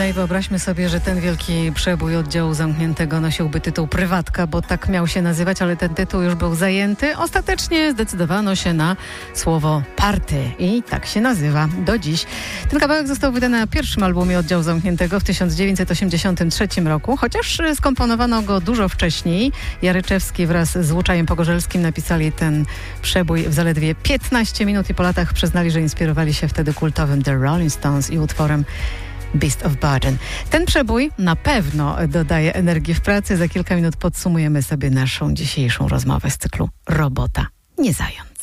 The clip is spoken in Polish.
i wyobraźmy sobie, że ten wielki przebój oddziału zamkniętego nosiłby tytuł Prywatka, bo tak miał się nazywać, ale ten tytuł już był zajęty. Ostatecznie zdecydowano się na słowo Party i tak się nazywa do dziś. Ten kawałek został wydany na pierwszym albumie oddziału zamkniętego w 1983 roku, chociaż skomponowano go dużo wcześniej. Jaryczewski wraz z Łuczajem Pogorzelskim napisali ten przebój w zaledwie 15 minut i po latach przyznali, że inspirowali się wtedy kultowym The Rolling Stones i utworem Beast of Burden. Ten przebój na pewno dodaje energii w pracy. Za kilka minut podsumujemy sobie naszą dzisiejszą rozmowę z cyklu Robota, nie zając.